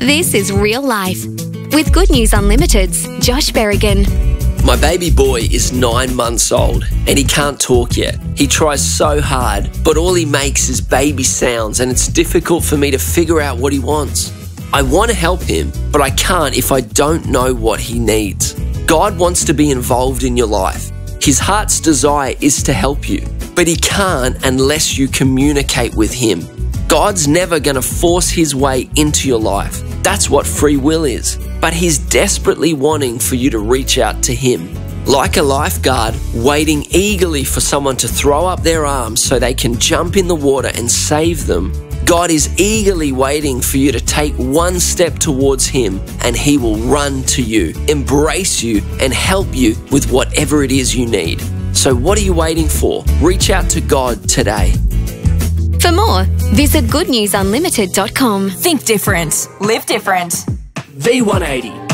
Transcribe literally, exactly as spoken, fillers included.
This is Real Life with Good News Unlimited's Josh Berrigan. My baby boy is nine months old and he can't talk yet. He tries so hard, but all he makes is baby sounds and it's difficult for me to figure out what he wants. I want to help him, but I can't if I don't know what he needs. God wants to be involved in your life. His heart's desire is to help you, but he can't unless you communicate with him. God's never going to force his way into your life. That's what free will is. But he's desperately wanting for you to reach out to him. Like a lifeguard waiting eagerly for someone to throw up their arms so they can jump in the water and save them, God is eagerly waiting for you to take one step towards him and he will run to you, embrace you and help you with whatever it is you need. So what are you waiting for? Reach out to God today. For more, visit good news unlimited dot com. Think different. Live different. V one eighty.